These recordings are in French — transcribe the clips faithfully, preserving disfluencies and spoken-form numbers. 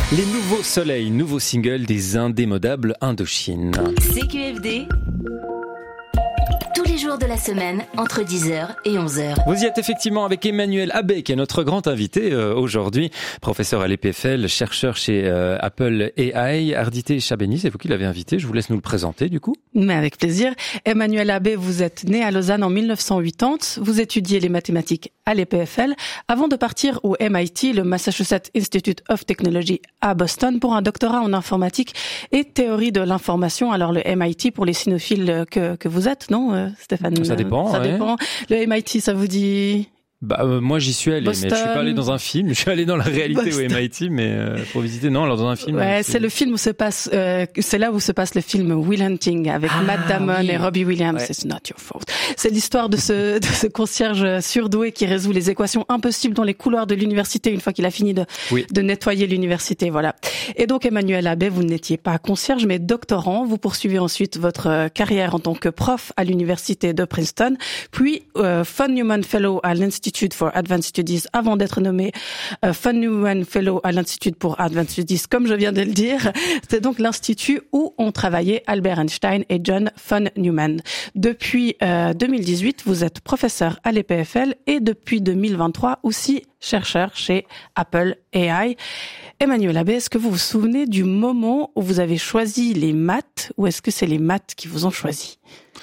Les nouveaux soleils, nouveau single des indémodables Indochine. C Q F D, tous les jours de la semaine, entre dix heures et onze heures. Vous y êtes effectivement avec Emmanuel Abbé, qui est notre grand invité euh, aujourd'hui, professeur à l'E P F L, chercheur chez euh, Apple A I. Ardité Chabeni, c'est vous qui l'avez invité, je vous laisse nous le présenter du coup. Mais avec plaisir. Emmanuel Abbé, vous êtes né à Lausanne en mille neuf cent quatre-vingt-dix, vous étudiez les mathématiques à l'E P F L, avant de partir au M I T, le Massachusetts Institute of Technology à Boston, pour un doctorat en informatique et théorie de l'information. Alors le M I T, pour les cinéphiles que, que vous êtes, non Stéphane? Ça dépend. Ça ouais. dépend. Le M I T, ça vous dit? Bah euh, moi j'y suis allé, Boston. mais je suis pas allé dans un film. Je suis allé dans la réalité Boston. au M I T, mais euh, pour visiter, non, alors dans un film. Ouais, c'est... c'est le film où se passe, euh, c'est là où se passe le film Will Hunting avec ah, Matt Damon oui. et Robbie Williams. Ouais. It's not your fault. C'est l'histoire de ce, de ce concierge surdoué qui résout les équations impossibles dans les couloirs de l'université une fois qu'il a fini de, oui. de nettoyer l'université. Voilà. Et donc Emmanuel Abbé, vous n'étiez pas concierge mais doctorant. Vous poursuivez ensuite votre carrière en tant que prof à l'université de Princeton, puis euh, Von Neumann Fellow à l'Institute for Advanced Studies avant d'être nommé euh, Von Neumann Fellow à l'Institut pour Advanced Studies, comme je viens de le dire. C'est donc l'institut où ont travaillé Albert Einstein et John von Neumann. Depuis euh, deux mille dix-huit, vous êtes professeur à l'E P F L et depuis deux mille vingt-trois aussi chercheur chez Apple A I. Emmanuel Abbé, est-ce que vous vous souvenez du moment où vous avez choisi les maths ou est-ce que c'est les maths qui vous ont choisi?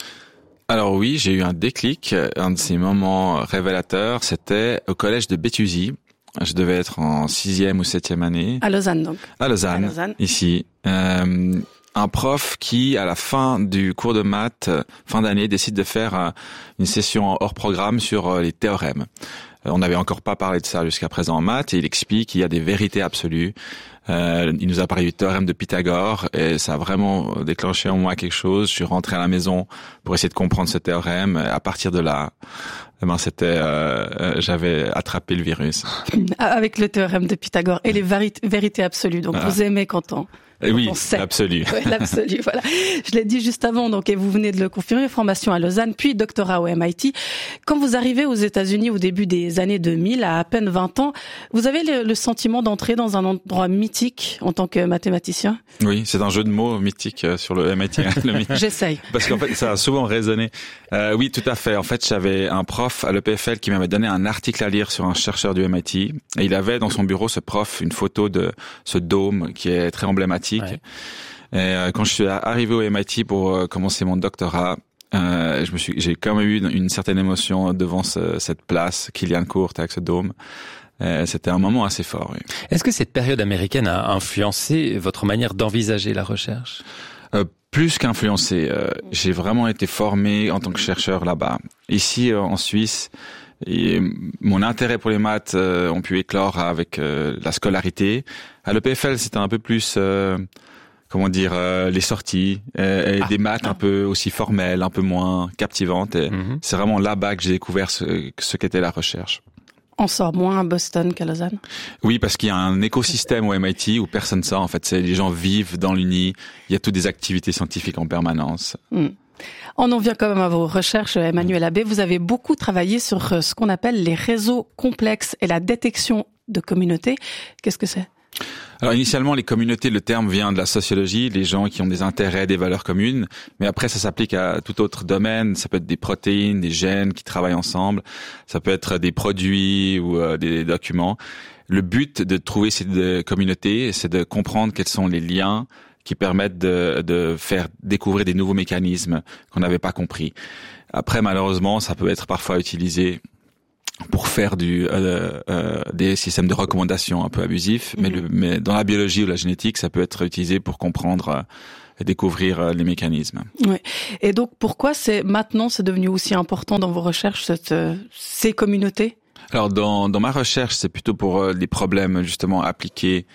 Alors oui, j'ai eu un déclic. Un de ces moments révélateurs, c'était au collège de Béthusie. Je devais être en sixième ou septième année. À Lausanne, donc. À Lausanne, à Lausanne. ici. Euh, un prof qui, à la fin du cours de maths, fin d'année, décide de faire une session hors programme sur les théorèmes. On n'avait encore pas parlé de ça jusqu'à présent en maths, et il explique qu'il y a des vérités absolues. Euh, il nous a parlé du théorème de Pythagore, et ça a vraiment déclenché en moi quelque chose. Je suis rentré à la maison pour essayer de comprendre ce théorème. Et à partir de là, eh ben c'était, euh, j'avais attrapé le virus. Avec le théorème de Pythagore et les vari- vérités absolues. Donc voilà. Vous aimez quand on... Et oui, on l'absolu. Ouais, l'absolu, voilà. Je l'ai dit juste avant, donc, et vous venez de le confirmer, formation à Lausanne, puis doctorat au M I T. Quand vous arrivez aux États-Unis au début des années deux mille, à à peine vingt ans, vous avez le, le sentiment d'entrer dans un endroit mythique en tant que mathématicien? Oui, c'est un jeu de mots mythique sur le M I T. Le mythique. J'essaye. Parce qu'en fait, ça a souvent résonné. Euh, oui, tout à fait. En fait, j'avais un prof à l'E P F L qui m'avait donné un article à lire sur un chercheur du M I T. Et il avait dans son bureau, ce prof, une photo de ce dôme qui est très emblématique. Ouais. Et euh, quand je suis arrivé au M I T pour euh, commencer mon doctorat, euh, je me suis, j'ai quand même eu une, une certaine émotion devant ce, cette place, Killian Court, avec ce dôme. Euh, c'était un moment assez fort. Oui. Est-ce que cette période américaine a influencé votre manière d'envisager la recherche? euh, Plus qu'influencé. Euh, j'ai vraiment été formé en tant que chercheur là-bas. Ici, euh, en Suisse, et mon intérêt pour les maths euh, ont pu éclore avec euh, la scolarité. À l'E P F L, c'était un peu plus... Euh, comment dire, euh, les sorties, euh, et ah, des maths ah. un peu aussi formelles, un peu moins captivantes. Et mm-hmm. C'est vraiment là-bas que j'ai découvert ce, ce qu'était la recherche. On sort moins à Boston qu'à Lausanne? Oui, parce qu'il y a un écosystème au M I T où personne ne sort. En fait, c'est, les gens vivent dans l'uni. Il y a toutes des activités scientifiques en permanence. Mm. On en vient quand même à vos recherches, Emmanuel Abbé. Vous avez beaucoup travaillé sur ce qu'on appelle les réseaux complexes et la détection de communautés. Qu'est-ce que c'est? Alors initialement, les communautés, le terme vient de la sociologie, les gens qui ont des intérêts, des valeurs communes, mais après ça s'applique à tout autre domaine, ça peut être des protéines, des gènes qui travaillent ensemble, ça peut être des produits ou euh, des documents. Le but de trouver ces de communautés, c'est de comprendre quels sont les liens qui permettent de, de faire découvrir des nouveaux mécanismes qu'on n'avait pas compris. Après, malheureusement, ça peut être parfois utilisé pour faire du euh, euh, des systèmes de recommandation un peu abusifs, mm-hmm. mais, le, mais dans la biologie ou la génétique, ça peut être utilisé pour comprendre euh, et découvrir euh, les mécanismes. Oui. Et donc, pourquoi c'est maintenant c'est devenu aussi important dans vos recherches cette, euh, ces communautés? Alors, dans, dans ma recherche, c'est plutôt pour euh, des problèmes justement appliqués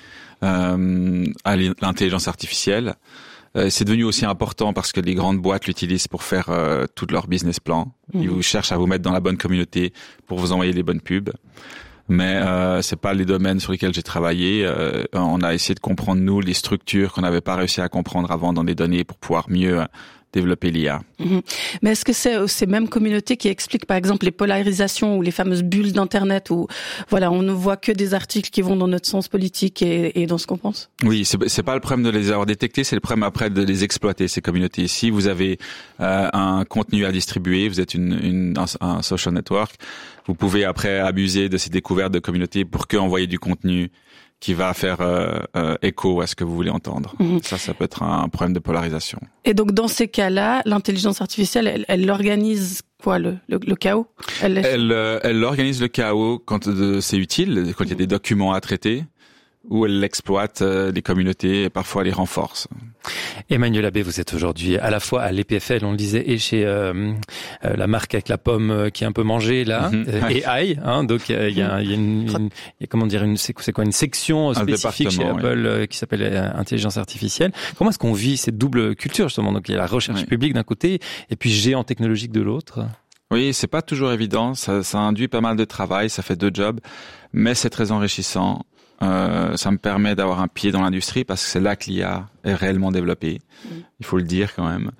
euh, à l'intelligence artificielle. Euh, c'est devenu aussi important parce que les grandes boîtes l'utilisent pour faire euh, tout leur business plan. Mmh. Ils vous cherchent à vous mettre dans la bonne communauté pour vous envoyer les bonnes pubs. Mais euh, c'est pas les domaines sur lesquels j'ai travaillé. Euh, on a essayé de comprendre nous les structures qu'on n'avait pas réussi à comprendre avant dans les données pour pouvoir mieux développer l'I A. Mmh. Mais est-ce que c'est ces mêmes communautés qui expliquent par exemple les polarisations ou les fameuses bulles d'internet où voilà on ne voit que des articles qui vont dans notre sens politique et, et dans ce qu'on pense? Oui, c'est, c'est pas le problème de les avoir détectés, c'est le problème après de les exploiter, ces communautés. Si vous avez euh, un contenu à distribuer, vous êtes une, une un, un social network, vous pouvez après abuser de ces découvertes de communautés pour que envoyer du contenu qui va faire euh, euh, écho à ce que vous voulez entendre. Mmh. Ça, ça peut être un problème de polarisation. Et donc, dans ces cas-là, l'intelligence artificielle, elle, elle organise quoi, le, le, le chaos? Elle, elle, euh, elle organise le chaos quand euh, c'est utile, quand il y a des documents à traiter, ou elle exploite euh, les communautés et parfois les renforce. Emmanuel Abbé, vous êtes aujourd'hui à la fois à l'E P F L, on le disait, et chez euh, euh, la marque avec la pomme euh, qui est un peu mangée là, mm-hmm. euh, et Aïe, hein, donc il euh, y, a, y a une, une y a, comment dire, une c'est, c'est quoi une section spécifique chez Apple oui. euh, qui s'appelle euh, intelligence artificielle. Comment est-ce qu'on vit cette double culture justement? Donc il y a la recherche oui. publique d'un côté et puis géant technologique de l'autre. Oui, c'est pas toujours évident, ça, ça induit pas mal de travail, ça fait deux jobs, mais c'est très enrichissant. Euh, ça me permet d'avoir un pied dans l'industrie parce que c'est là que l'I A est réellement développée. Mmh. Il faut le dire quand même.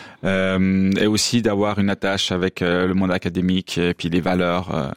Euh, et aussi d'avoir une attache avec euh, le monde académique et puis les valeurs euh,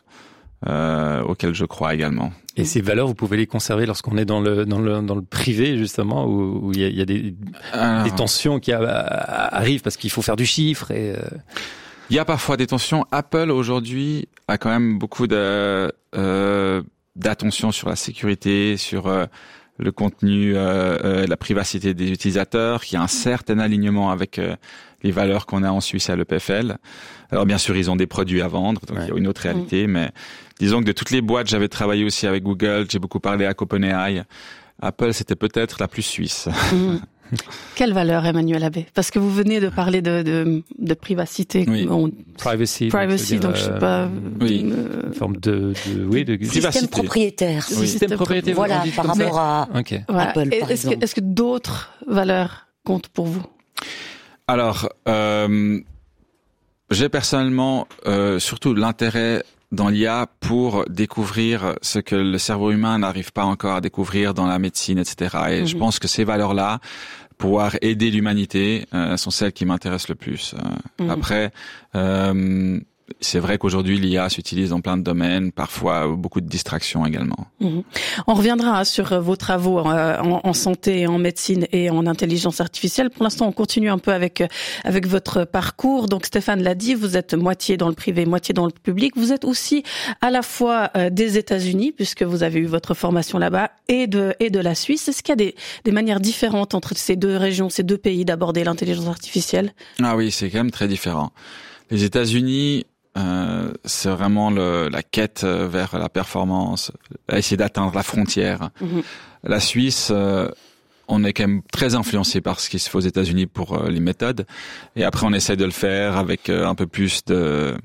euh, auxquelles je crois également. Et ces valeurs, vous pouvez les conserver lorsqu'on est dans le dans le dans le privé justement où il y a, y a des, Alors, des tensions qui a, arrivent parce qu'il faut faire du chiffre et. Euh... Il y a parfois des tensions. Apple aujourd'hui a quand même beaucoup de euh, d'attention sur la sécurité, sur euh, le contenu, euh, euh, la privacité des utilisateurs, qui a un certain alignement avec euh, les valeurs qu'on a en Suisse à l'E P F L. Alors bien sûr, ils ont des produits à vendre, donc ouais. il y a une autre réalité, mmh. mais disons que de toutes les boîtes, j'avais travaillé aussi avec Google, j'ai beaucoup parlé à OpenAI. Apple, c'était peut-être la plus suisse. Mmh. Quelle valeur, Emmanuel Abbé? Parce que vous venez de parler de, de, de privacité. Oui. On... Privacy. Privacy, donc, donc je sais pas. Oui. Euh... Une forme de, de, oui, de système privacité. propriétaire. Oui. Système propriétaire. Voilà, par rapport mais... à okay. voilà. Apple, Et, par est-ce exemple. Que, est-ce que d'autres valeurs comptent pour vous? Alors, euh, j'ai personnellement euh, surtout l'intérêt dans l'I A pour découvrir ce que le cerveau humain n'arrive pas encore à découvrir dans la médecine, et cetera. Et mmh. je pense que ces valeurs-là, pouvoir aider l'humanité, euh, sont celles qui m'intéressent le plus. Euh, mmh. Après, euh, c'est vrai qu'aujourd'hui, l'I A s'utilise dans plein de domaines, parfois beaucoup de distractions également. Mmh. On reviendra hein, sur vos travaux euh, en, en santé, en médecine et en intelligence artificielle. Pour l'instant, on continue un peu avec avec votre parcours. Donc, Stéphane l'a dit, vous êtes moitié dans le privé, moitié dans le public. Vous êtes aussi à la fois euh, des États-Unis, puisque vous avez eu votre formation là-bas, et de et de la Suisse. Est-ce qu'il y a des des manières différentes entre ces deux régions, ces deux pays, d'aborder l'intelligence artificielle? Ah oui, c'est quand même très différent. Les États-Unis, Euh, c'est vraiment le, la quête vers la performance, essayer d'atteindre la frontière. Mmh. La Suisse, euh, on est quand même très influencé par ce qui se fait aux États-Unis pour euh, les méthodes, et après on essaie de le faire avec euh, un peu plus de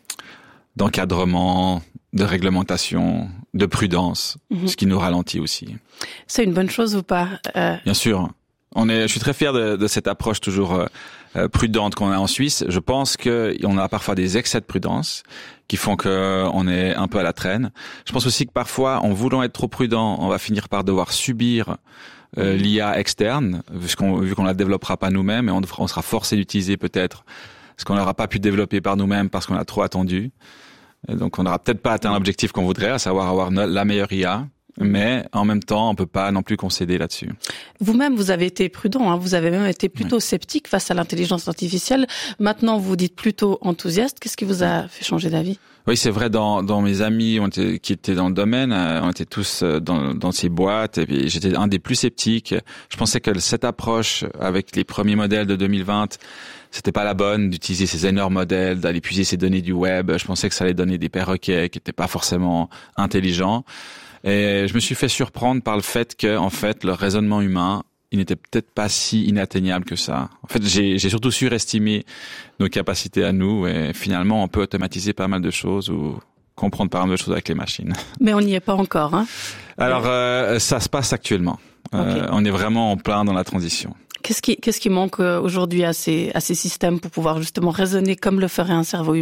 d'encadrement, de réglementation, de prudence, mmh. ce qui nous ralentit aussi. C'est une bonne chose ou pas? euh... Bien sûr. On est, je suis très fier de, de cette approche toujours euh, prudente qu'on a en Suisse. Je pense qu'on a parfois des excès de prudence qui font qu'on est un peu à la traîne. Je pense aussi que parfois, en voulant être trop prudent, on va finir par devoir subir euh, l'I A externe, vu qu'on, vu qu'on la développera pas nous-mêmes, et on, on sera forcé d'utiliser peut-être ce qu'on n'aura pas pu développer par nous-mêmes parce qu'on a trop attendu. Et donc, on n'aura peut-être pas atteint l'objectif qu'on voudrait, à savoir avoir no- la meilleure I A. Mais en même temps, on peut pas non plus concéder là-dessus. Vous-même, vous avez été prudent, hein, vous avez même été plutôt oui. sceptique face à l'intelligence artificielle. Maintenant, vous dites plutôt enthousiaste. Qu'est-ce qui vous a fait changer d'avis? Oui, c'est vrai. Dans, dans mes amis on était, qui étaient dans le domaine, on était tous dans, dans ces boîtes. Et puis j'étais un des plus sceptiques. Je pensais que cette approche avec les premiers modèles de deux mille vingt, c'était pas la bonne d'utiliser ces énormes modèles, d'aller puiser ces données du web. Je pensais que ça allait donner des perroquets qui étaient pas forcément intelligents. Et je me suis fait surprendre par le fait que, en fait, le raisonnement humain, il n'était peut-être pas si inatteignable que ça. En fait, j'ai, j'ai surtout surestimé nos capacités à nous, et finalement, on peut automatiser pas mal de choses ou comprendre pas mal de choses avec les machines. Mais on n'y est pas encore, hein? Alors, euh, ça se passe actuellement. Okay. Euh, on est vraiment en plein dans la transition. Qu'est-ce qui, qu'est-ce qui manque aujourd'hui à ces, à ces systèmes pour pouvoir justement raisonner comme le ferait un cerveau humain?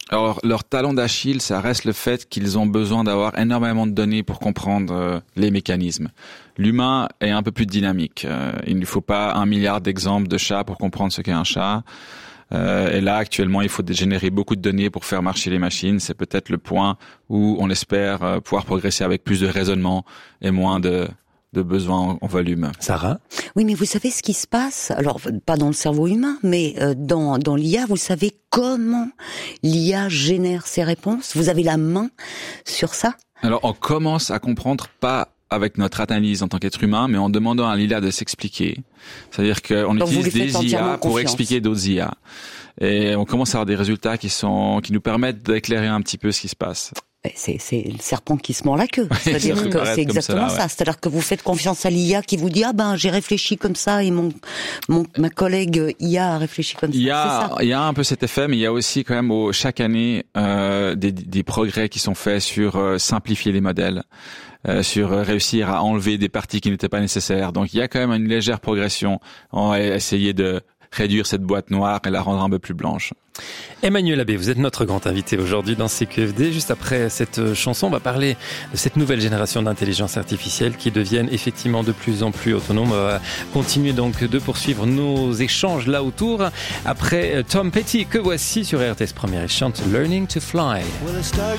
Alors, leur talon d'Achille, ça reste le fait qu'ils ont besoin d'avoir énormément de données pour comprendre euh, les mécanismes. L'humain est un peu plus dynamique. Euh, il ne faut pas un milliard d'exemples de chats pour comprendre ce qu'est un chat. Euh, et là, actuellement, il faut générer beaucoup de données pour faire marcher les machines. C'est peut-être le point où on espère euh, pouvoir progresser avec plus de raisonnement et moins de... de besoins en volume. Sarah ? Oui, mais vous savez ce qui se passe ? Alors, pas dans le cerveau humain, mais euh, dans, dans l'I A, vous savez comment l'I A génère ses réponses ? Vous avez la main sur ça ? Alors, on commence à comprendre, pas avec notre analyse en tant qu'être humain, mais en demandant à l'I A de s'expliquer. C'est-à-dire qu'on Donc utilise des I A pour confiance. expliquer d'autres I A. Et on commence à avoir des résultats qui sont qui nous permettent d'éclairer un petit peu ce qui se passe. C'est, c'est le serpent qui se mord la queue. C'est-à-dire ça que c'est exactement cela, ouais. ça. C'est-à-dire que vous faites confiance à l'I A qui vous dit ah ben j'ai réfléchi comme ça et mon mon ma collègue I A a réfléchi comme ça. Il y a c'est ça. il y a un peu cet effet, mais il y a aussi quand même au, chaque année euh, des, des progrès qui sont faits sur euh, simplifier les modèles, euh, sur euh, réussir à enlever des parties qui n'étaient pas nécessaires. Donc il y a quand même une légère progression. On va essayer de réduire cette boîte noire et la rendre un peu plus blanche. Emmanuel Abbé, vous êtes notre grand invité aujourd'hui dans C Q F D. Juste après cette chanson, on va parler de cette nouvelle génération d'intelligence artificielle qui deviennent effectivement de plus en plus autonomes. On va continuer donc de poursuivre nos échanges là autour. Après Tom Petty, que voici sur R T S Première et chante Learning to Fly. When I start